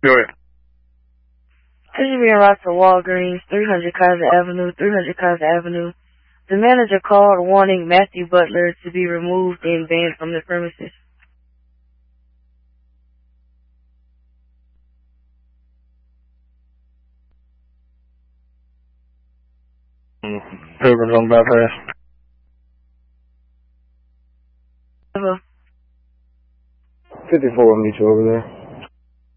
Go ahead. This is being rocked to Walgreens, 300 Kaiser Avenue, 300 Kaiser Avenue. The manager called wanting Matthew Butler to be removed and banned from the premises. Pilgrim's on bypass. Hello. 54 will meet you over there.